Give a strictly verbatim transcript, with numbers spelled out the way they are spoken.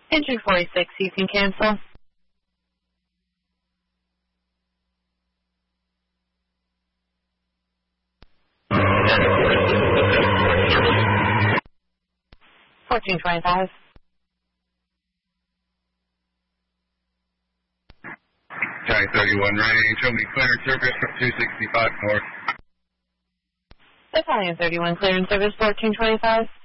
Entry forty-six, you can cancel. fourteen twenty-five. County thirty-one range, show me clearance service from two sixty-five north. Battalion thirty-one, clearance service fourteen twenty-five.